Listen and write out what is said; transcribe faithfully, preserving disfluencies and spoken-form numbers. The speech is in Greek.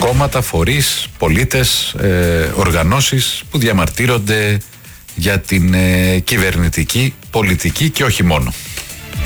κόμματα, φορείς, πολίτες, ε, οργανώσεις που διαμαρτύρονται για την ε, κυβερνητική πολιτική και όχι μόνο.